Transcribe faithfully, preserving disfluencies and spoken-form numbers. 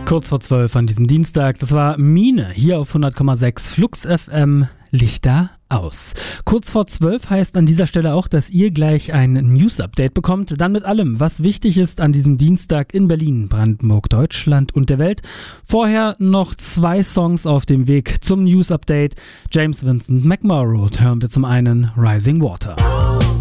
Kurz vor zwölf an diesem Dienstag, das war Mine, hier auf hundert Komma sechs Flux F M, Lichter aus. Kurz vor zwölf heißt an dieser Stelle auch, dass ihr gleich ein News-Update bekommt, dann mit allem, was wichtig ist an diesem Dienstag in Berlin, Brandenburg, Deutschland und der Welt. Vorher noch zwei Songs auf dem Weg zum News-Update. James Vincent McMorrow hören wir zum einen Rising Water.